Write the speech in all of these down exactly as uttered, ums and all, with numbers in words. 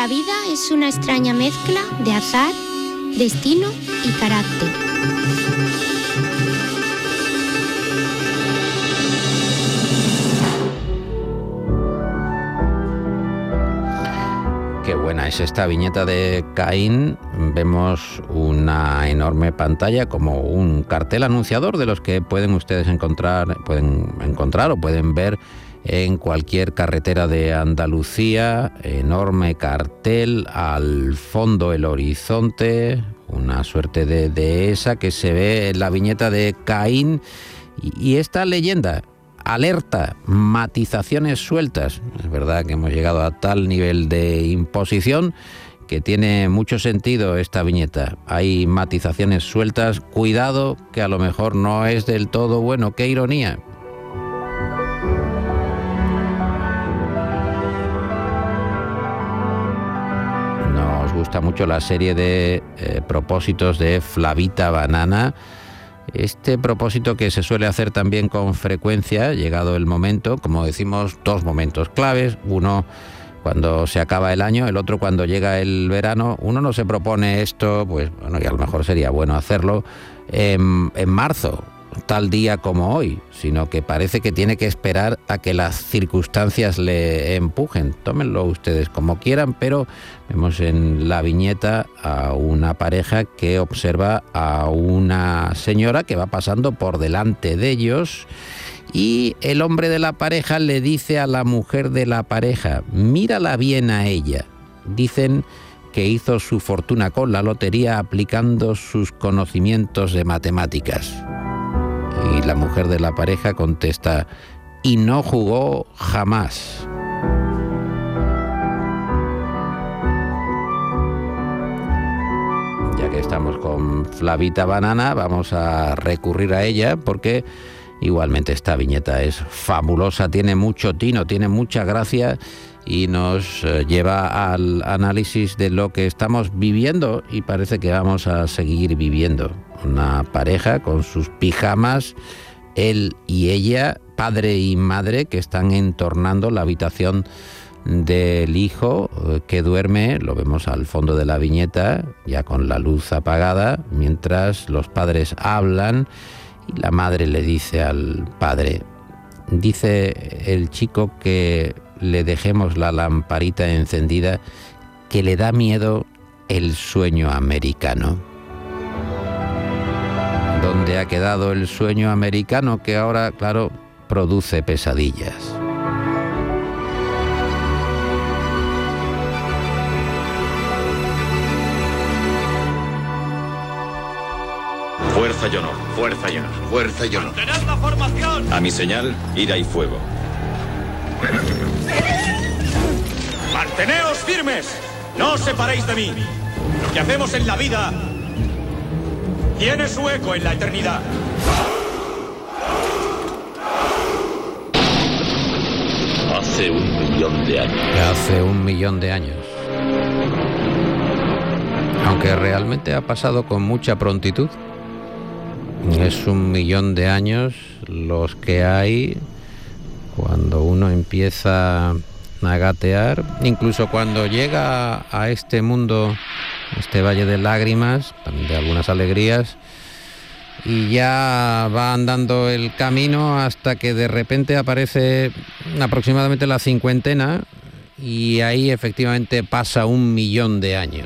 La vida es una extraña mezcla de azar, destino y carácter. Qué buena es esta viñeta de Caín. Vemos una enorme pantalla como un cartel anunciador de los que pueden ustedes encontrar, pueden encontrar o pueden ver en cualquier carretera de Andalucía. Enorme cartel, al fondo el horizonte, una suerte de dehesa que se ve en la viñeta de Caín. Y, y esta leyenda, alerta, matizaciones sueltas. Es verdad que hemos llegado a tal nivel de imposición que tiene mucho sentido esta viñeta. Hay matizaciones sueltas, cuidado que a lo mejor no es del todo bueno. ¡Qué ironía! Nos gusta mucho la serie de eh, propósitos de Flavita Banana. Este propósito que se suele hacer también con frecuencia, llegado el momento, como decimos, dos momentos claves, uno cuando se acaba el año, el otro cuando llega el verano. Uno no se propone esto, pues bueno, y a lo mejor sería bueno hacerlo en, en marzo, tal día como hoy, sino que parece que tiene que esperar a que las circunstancias le empujen. Tómenlo ustedes como quieran, pero vemos en la viñeta a una pareja que observa a una señora que va pasando por delante de ellos y el hombre de la pareja le dice a la mujer de la pareja: mírala bien a ella. Dicen que hizo su fortuna con la lotería aplicando sus conocimientos de matemáticas. Y la mujer de la pareja contesta: y no jugó jamás. Ya que estamos con Flavita Banana, vamos a recurrir a ella porque igualmente esta viñeta es fabulosa, tiene mucho tino, tiene mucha gracia y nos lleva al análisis de lo que estamos viviendo y parece que vamos a seguir viviendo. Una pareja con sus pijamas, él y ella, padre y madre, que están entornando la habitación del hijo que duerme. Lo vemos al fondo de la viñeta, ya con la luz apagada, mientras los padres hablan y la madre le dice al padre: dice el chico que le dejemos la lamparita encendida, que le da miedo el sueño americano. ¿Dónde ha quedado el sueño americano que ahora, claro, produce pesadillas? Fuerza y honor, fuerza y honor, fuerza y honor. ¡Mantened la formación! A mi señal, ira y fuego. ¡Manteneos firmes! ¡No os separéis de mí! Lo que hacemos en la vida tiene su eco en la eternidad. Hace un millón de años. Hace un millón de años. Aunque realmente ha pasado con mucha prontitud. Es un millón de años los que hay cuando uno empieza a gatear, incluso cuando llega a este mundo, este valle de lágrimas, también de algunas alegrías, y ya va andando el camino hasta que de repente aparece aproximadamente la cincuentena y ahí efectivamente pasa un millón de años.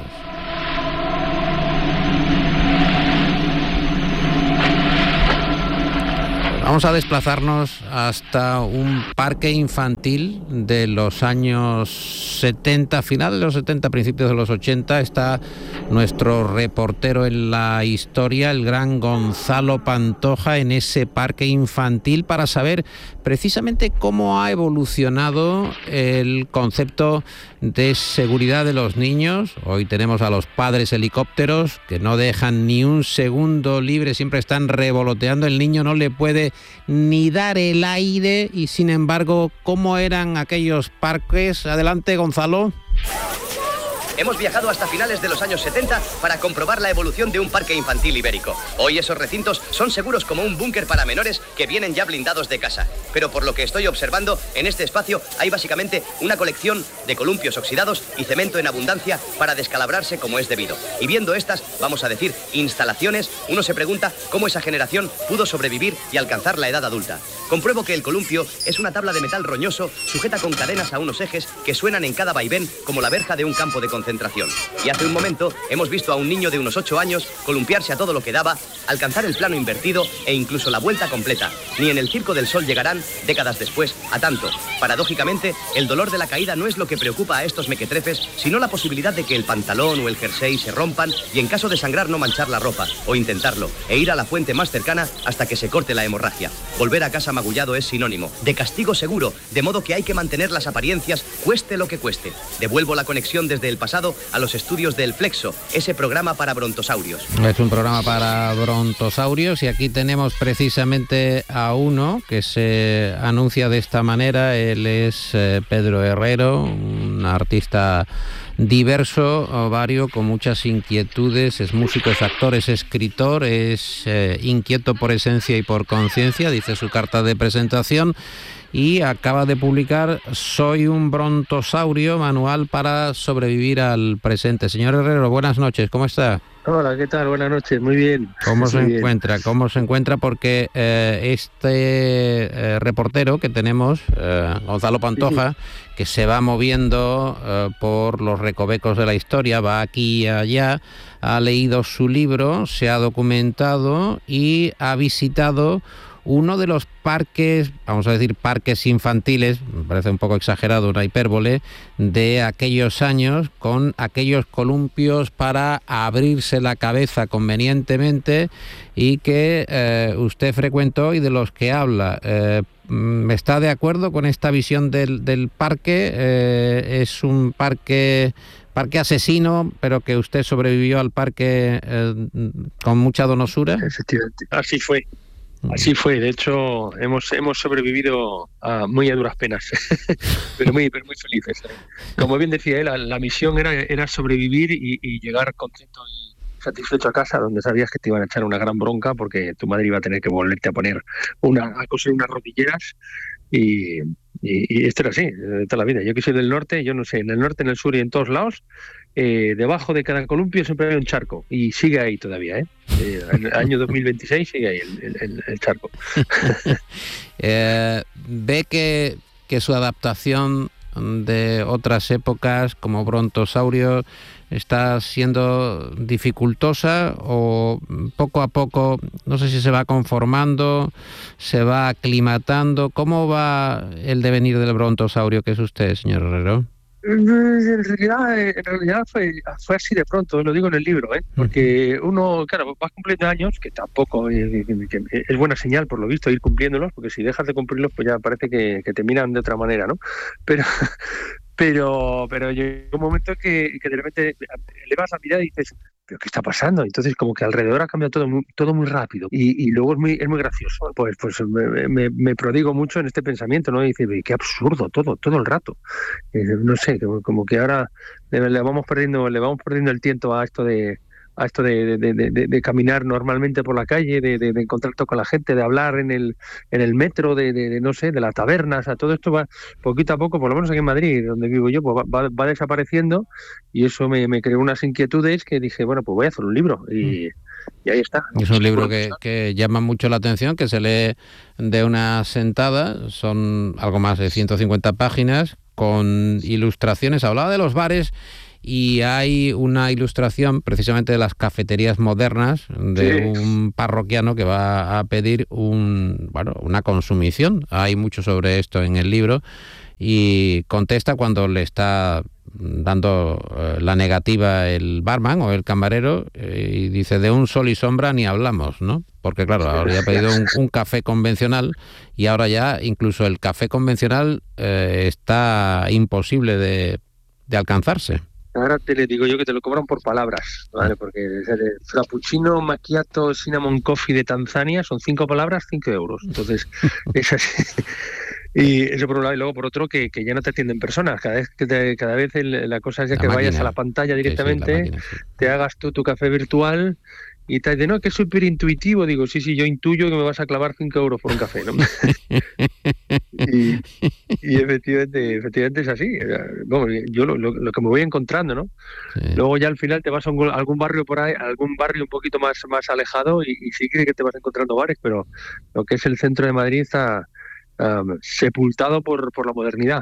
Vamos a desplazarnos hasta un parque infantil de los años setenta, finales de los setenta, principios de los ochenta. Está nuestro reportero en la historia, el gran Gonzalo Pantoja, en ese parque infantil para saber precisamente cómo ha evolucionado el concepto de seguridad de los niños. Hoy tenemos a los padres helicópteros que no dejan ni un segundo libre, siempre están revoloteando, el niño no le puede ni dar el aire y sin embargo, ¿cómo eran aquellos parques? Adelante, Gonzalo. hemos viajado hasta finales de los años setenta para comprobar la evolución de un parque infantil ibérico. Hoy esos recintos son seguros como un búnker para menores que vienen ya blindados de casa. Pero por lo que estoy observando, en este espacio hay básicamente una colección de columpios oxidados y cemento en abundancia para descalabrarse como es debido. Y viendo estas, vamos a decir, instalaciones, uno se pregunta cómo esa generación pudo sobrevivir y alcanzar la edad adulta. Compruebo que el columpio es una tabla de metal roñoso sujeta con cadenas a unos ejes que suenan en cada vaivén como la verja de un campo de concentración. Y hace un momento hemos visto a un niño de unos ocho años columpiarse a todo lo que daba, alcanzar el plano invertido e incluso la vuelta completa. Ni en el Circo del Sol llegarán, décadas después, a tanto. Paradójicamente, el dolor de la caída no es lo que preocupa a estos mequetrefes, sino la posibilidad de que el pantalón o el jersey se rompan y en caso de sangrar no manchar la ropa, o intentarlo, e ir a la fuente más cercana hasta que se corte la hemorragia. Volver a casa magullado es sinónimo de castigo seguro, de modo que hay que mantener las apariencias, cueste lo que cueste. Devuelvo la conexión desde el pasado a los estudios del Flexo, ese programa para brontosaurios. Es un programa para brontosaurios y aquí tenemos precisamente a uno que se anuncia de esta manera. Él es eh, Pedro Herrero, un artista diverso, vario, con muchas inquietudes. Es músico, es actor, es escritor, es eh, inquieto por esencia y por conciencia, dice su carta de presentación, y acaba de publicar Soy un brontosaurio, manual para sobrevivir al presente. Señor Herrero, buenas noches, ¿cómo está? Hola, ¿qué tal? Buenas noches, muy bien. ¿Cómo se muy encuentra? Bien. ¿Cómo se encuentra? Porque eh, este eh, reportero que tenemos, eh, Gonzalo Pantoja, sí, sí. que se va moviendo eh, por los recovecos de la historia, va aquí y allá, ha leído su libro, se ha documentado y ha visitado uno de los parques, vamos a decir parques infantiles, me parece un poco exagerado, una hipérbole, de aquellos años, con aquellos columpios para abrirse la cabeza convenientemente y que eh, usted frecuentó y de los que habla. Eh, ¿Está de acuerdo con esta visión del, del parque? Eh, ¿Es un parque... parque asesino, pero que usted sobrevivió al parque eh, con mucha donosura? Efectivamente, así fue. Así fue, de hecho hemos hemos sobrevivido a muy a duras penas, pero muy pero muy felices. Como bien decía él, la, la misión era era sobrevivir y, y llegar contento y satisfecho a casa, donde sabías que te iban a echar una gran bronca porque tu madre iba a tener que volverte a poner una a coser unas rodilleras y, y, y esto era así, de toda la vida. Yo que soy del norte, yo no sé, en el norte, en el sur y en todos lados, eh, debajo de cada columpio siempre hay un charco y sigue ahí todavía, ¿eh? Eh, en el año dos mil veintiséis sigue ahí el, el, el charco. eh, ¿Ve que, que su adaptación de otras épocas como brontosaurio está siendo dificultosa o poco a poco, no sé si se va conformando, se va aclimatando? ¿Cómo va el devenir del brontosaurio que es usted, señor Herrero? En realidad, en realidad fue, fue así de pronto, lo digo en el libro, ¿eh? Porque uno, claro, vas cumpliendo años, que tampoco eh, que es buena señal, por lo visto, ir cumpliéndolos, porque si dejas de cumplirlos, pues ya parece que, que te miran de otra manera, ¿no? Pero pero pero llega un momento que, que de repente elevas la mirada y dices, ¿pero qué está pasando? Entonces como que alrededor ha cambiado todo muy, todo muy rápido y, y luego es muy es muy gracioso. Pues pues me, me, me prodigo mucho en este pensamiento, ¿no? Y dice, qué absurdo todo, todo el rato. Eh, no sé, como, como que ahora le, le vamos perdiendo le vamos perdiendo el tiento a esto de a esto de, de, de, de, de caminar normalmente por la calle, de, de, de contacto con la gente, de hablar en el en el metro, de, de, de no sé, de la taberna. O sea, todo esto va poquito a poco, por lo menos aquí en Madrid, donde vivo yo, pues va, va, va desapareciendo y eso me, me creó unas inquietudes que dije, bueno, pues voy a hacer un libro y, y ahí está. Es un libro que, que llama mucho la atención, que se lee de una sentada, son algo más de ciento cincuenta páginas, con ilustraciones. Hablaba de los bares y hay una ilustración precisamente de las cafeterías modernas de sí. un parroquiano que va a pedir un bueno una consumición. Hay mucho sobre esto en el libro y contesta cuando le está dando eh, la negativa el barman o el camarero eh, y dice, de un sol y sombra ni hablamos, ¿no? Porque claro, habría pedido un, un café convencional y ahora ya incluso el café convencional eh, está imposible de, de alcanzarse. Ahora te le digo yo que te lo cobran por palabras, ¿vale? Porque el frappuccino, macchiato, cinnamon coffee de Tanzania son cinco palabras, cinco euros. Entonces, es así. Y eso por un lado, y luego por otro que, que ya no te atienden personas, cada vez que te, cada vez el, la cosa es ya La que máquina. vayas a la pantalla directamente, Sí, sí, la máquina, sí. te hagas tú tu café virtual y te dice, no, que es súper intuitivo. Digo, sí, sí, yo intuyo que me vas a clavar cinco euros por un café, ¿no? y, y efectivamente, efectivamente es así. Bueno, yo lo, lo, lo que me voy encontrando, ¿no? Sí. Luego ya al final te vas a un, algún barrio por ahí, algún barrio un poquito más, más alejado y, y sí que te vas encontrando bares, pero lo que es el centro de Madrid está Um, sepultado por, por la modernidad.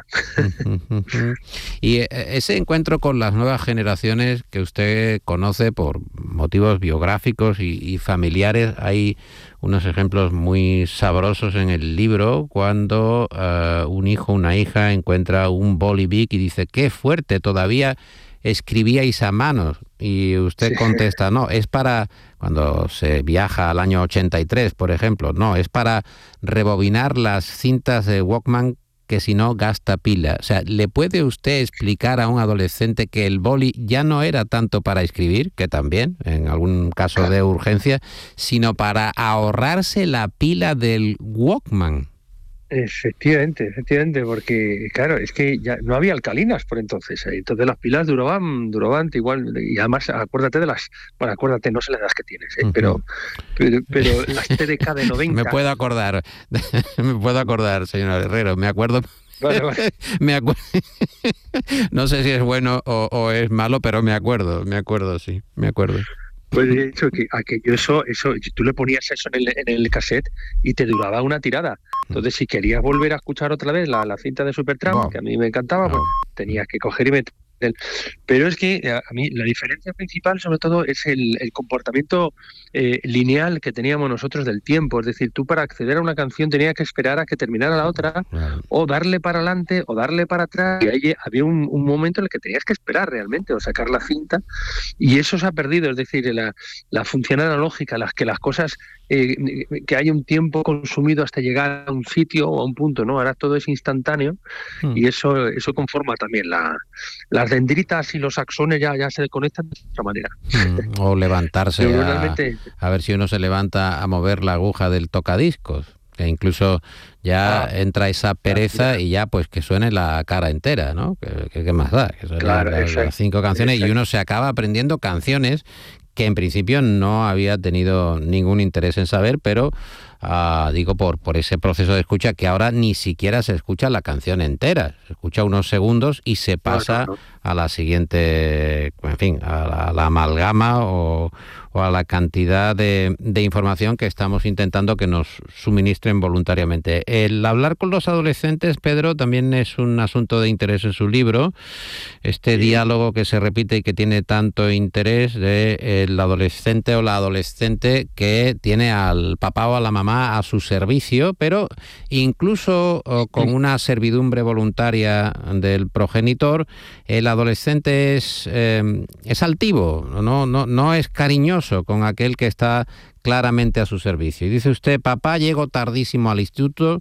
Y ese encuentro con las nuevas generaciones que usted conoce por motivos biográficos y, y familiares, hay unos ejemplos muy sabrosos en el libro cuando uh, un hijo o una hija encuentra un boli Bic y dice, qué fuerte, todavía escribíais a manos, y usted sí. contesta, no, es para, cuando se viaja al año ochenta y tres, por ejemplo, no, es para rebobinar las cintas de Walkman que si no gasta pila. O sea, ¿le puede usted explicar a un adolescente que el boli ya no era tanto para escribir, que también, en algún caso de urgencia, sino para ahorrarse la pila del Walkman? Efectivamente, efectivamente, porque claro, es que ya no había alcalinas por entonces, ¿eh? Entonces las pilas duraban, duraban igual, y además acuérdate de las, bueno, acuérdate, no sé la edad que tienes, ¿eh? pero, pero, pero las T D K de noventa... Me puedo acordar, me puedo acordar, señor Herrero, me acuerdo... Vale, vale. me acuerdo. No sé si es bueno o, o es malo, pero me acuerdo, me acuerdo, sí, me acuerdo. Pues de hecho, que aquello, eso, eso, tú le ponías eso en el, en el cassette y te duraba una tirada. Entonces, si querías volver a escuchar otra vez la, la cinta de Supertramp, wow. que a mí me encantaba, no. pues tenías que coger y meter. Pero es que a mí la diferencia principal, sobre todo, es el, el comportamiento eh, lineal que teníamos nosotros del tiempo. Es decir, tú para acceder a una canción tenías que esperar a que terminara la otra, claro. o darle para adelante o darle para atrás. Y ahí había un, un momento en el que tenías que esperar realmente o sacar la cinta, y eso se ha perdido. Es decir, la, la función analógica, las que las cosas, eh, que hay un tiempo consumido hasta llegar a un sitio o a un punto, ¿no? Ahora todo es instantáneo, hmm. y eso, eso conforma también la, las dendritas y los axones ya, ya se desconectan de otra manera. Mm, o levantarse a, a ver si uno se levanta a mover la aguja del tocadiscos, que incluso ya ah, entra esa pereza y ya pues que suene la cara entera, ¿no? ¿Qué, qué más da? Que claro, las, exacto, las cinco canciones exacto. Y uno se acaba aprendiendo canciones que en principio no había tenido ningún interés en saber, pero uh, digo por, por ese proceso de escucha que ahora ni siquiera se escucha la canción entera, se escucha unos segundos y se pasa no, no, no. a la siguiente, en fin, a la, a la amalgama o, o a la cantidad de, de información que estamos intentando que nos suministren voluntariamente. El hablar con los adolescentes, Pedro, también es un asunto de interés en su libro, este sí. diálogo que se repite y que tiene tanto interés de eh, el adolescente o la adolescente que tiene al papá o a la mamá a su servicio, pero incluso oh, con una servidumbre voluntaria del progenitor, el adolescente es, eh, es altivo, no, no, no es cariñoso con aquel que está claramente a su servicio. Y dice usted, papá, llego tardísimo al instituto,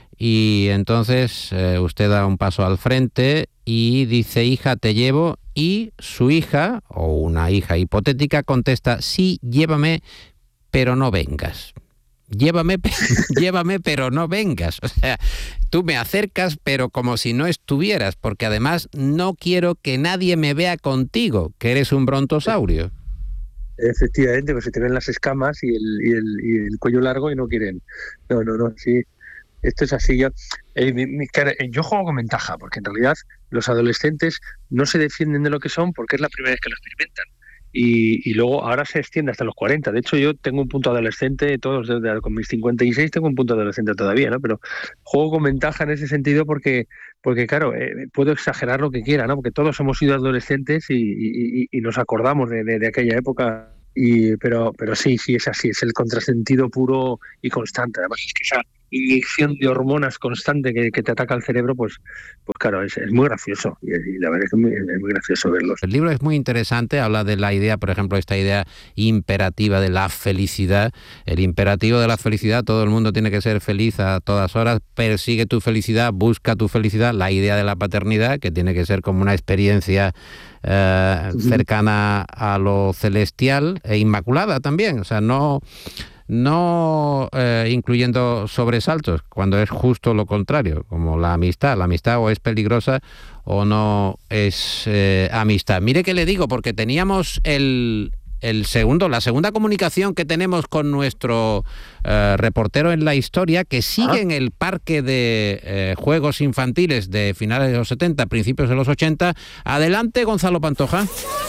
y entonces eh, usted da un paso al frente y dice, hija, te llevo, y su hija, o una hija hipotética, contesta, sí, llévame, pero no vengas. Llévame, llévame, pero no vengas. O sea, tú me acercas, pero como si no estuvieras, porque además no quiero que nadie me vea contigo, que eres un brontosaurio. Efectivamente, pues se te ven las escamas y el, y el, y el cuello largo y no quieren. No, no, no, sí. Esto es así. Yo, eh, mi, mi, yo juego con ventaja, porque en realidad los adolescentes no se defienden de lo que son porque es la primera vez que lo experimentan. Y, y luego ahora se extiende hasta los cuarenta. De hecho, yo tengo un punto adolescente, todos desde con mis cincuenta y seis tengo un punto adolescente todavía, ¿no? Pero juego con ventaja en ese sentido porque, porque claro, eh, puedo exagerar lo que quiera, ¿no? Porque todos hemos sido adolescentes y, y, y nos acordamos de, de, de aquella época. Y, pero, pero sí, sí, es así, es el contrasentido puro y constante. Además, es que esa inyección de hormonas constante que, que te ataca al cerebro, pues, pues claro, es, es muy gracioso. Y, y la verdad es que es muy, es muy gracioso verlos. El libro es muy interesante, habla de la idea, por ejemplo, esta idea imperativa de la felicidad. El imperativo de la felicidad, todo el mundo tiene que ser feliz a todas horas, persigue tu felicidad, busca tu felicidad. La idea de la paternidad, que tiene que ser como una experiencia Eh, cercana a lo celestial e inmaculada también, o sea, no no eh, incluyendo sobresaltos, cuando es justo lo contrario, como la amistad. La amistad o es peligrosa o no es eh, amistad. Mire que le digo, porque teníamos el... El segundo, la segunda comunicación que tenemos con nuestro eh, reportero en la historia, que sigue en el parque de eh, juegos infantiles de finales de los setenta, principios de los ochenta. Adelante, Gonzalo Pantoja.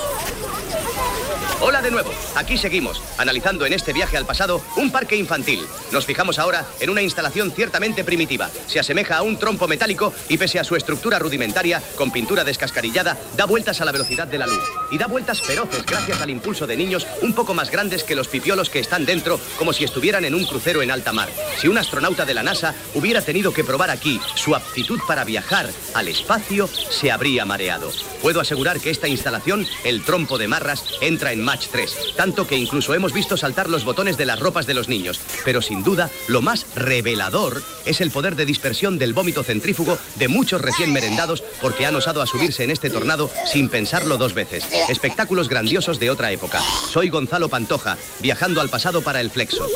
Hola de nuevo, aquí seguimos, analizando en este viaje al pasado un parque infantil. Nos fijamos ahora en una instalación ciertamente primitiva. Se asemeja a un trompo metálico y pese a su estructura rudimentaria, con pintura descascarillada, da vueltas a la velocidad de la luz. Y da vueltas feroces gracias al impulso de niños un poco más grandes que los pipiolos que están dentro, como si estuvieran en un crucero en alta mar. Si un astronauta de la NASA hubiera tenido que probar aquí su aptitud para viajar al espacio, se habría mareado. Puedo asegurar que esta instalación, el trompo de marras, entra en Match tres, tanto que incluso hemos visto saltar los botones de las ropas de los niños. Pero sin duda, lo más revelador es el poder de dispersión del vómito centrífugo de muchos recién merendados porque han osado a subirse en este tornado sin pensarlo dos veces. Espectáculos grandiosos de otra época. Soy Gonzalo Pantoja, viajando al pasado para el Flexo.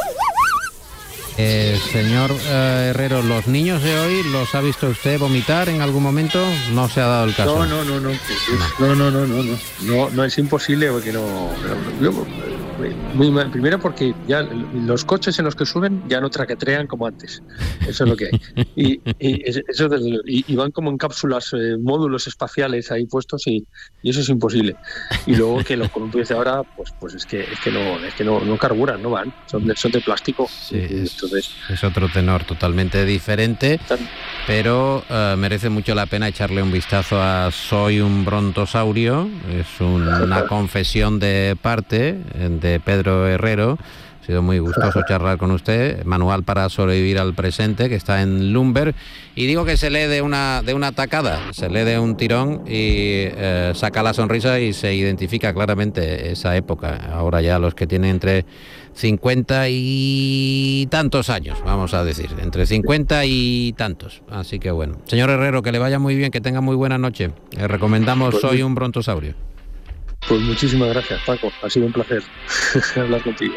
Eh, señor eh, Herrero, ¿los niños de hoy los ha visto usted vomitar en algún momento? No se ha dado el caso. No, no, no, no, no, no, no, no, no, no, no es imposible porque no. Yo, muy mal, primero porque ya los coches en los que suben ya no traquetrean como antes. Eso es lo que hay. Y, y, eso desde, y, y van como en cápsulas, eh, módulos espaciales ahí puestos y, y eso es imposible. Y luego que los columpios de ahora, pues, pues es que es que no, es que no, no carburan, no van, son de, son de plástico. Sí, es, entonces, es otro tenor totalmente diferente, pero uh, merece mucho la pena echarle un vistazo a Soy un brontosaurio. Es un, una confesión de parte de Pedro Herrero. Ha sido muy gustoso charlar con usted. Manual para sobrevivir al presente, que está en Lumber. Y digo que se lee de una de una tacada, se lee de un tirón y eh, saca la sonrisa y se identifica claramente esa época. Ahora ya los que tienen entre cincuenta y tantos años, vamos a decir, entre cincuenta y tantos. Así que bueno. Señor Herrero, que le vaya muy bien, que tenga muy buena noche. Le recomendamos pues, Soy un brontosaurio. Pues muchísimas gracias, Paco. Ha sido un placer hablar contigo.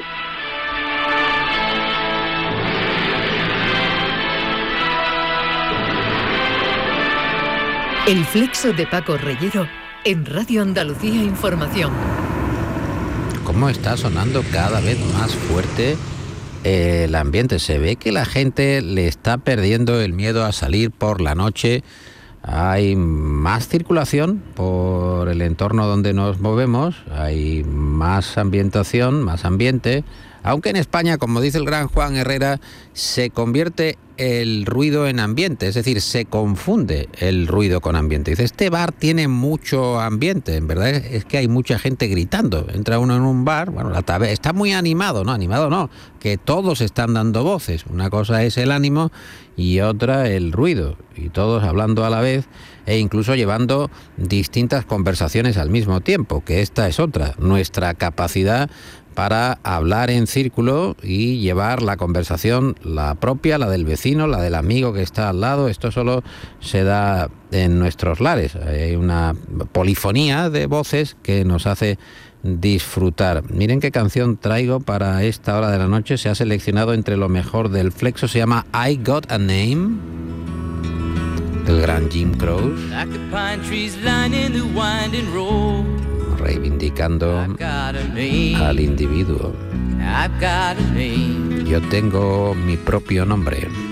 El Flexo de Paco Reyero en Radio Andalucía Información. ¿Cómo está sonando cada vez más fuerte eh, el ambiente? Se ve que la gente le está perdiendo el miedo a salir por la noche. Hay más circulación por el entorno donde nos movemos, hay más ambientación, más ambiente, aunque en España, como dice el gran Juan Herrera, se convierte el ruido en ambiente, es decir, se confunde el ruido con ambiente. Dice, este bar tiene mucho ambiente, en verdad es que hay mucha gente gritando. Entra uno en un bar, bueno, la taberna está muy animado, no, animado no, que todos están dando voces. Una cosa es el ánimo y otra el ruido, y todos hablando a la vez e incluso llevando distintas conversaciones al mismo tiempo, que esta es otra, nuestra capacidad para hablar en círculo y llevar la conversación, la propia, la del vecino, la del amigo que está al lado. Esto solo se da en nuestros lares. Hay una polifonía de voces que nos hace disfrutar. Miren qué canción traigo para esta hora de la noche. Se ha seleccionado entre lo mejor del Flexo. Se llama I Got a Name, del gran Jim Croce, reivindicando al individuo. Yo tengo mi propio nombre.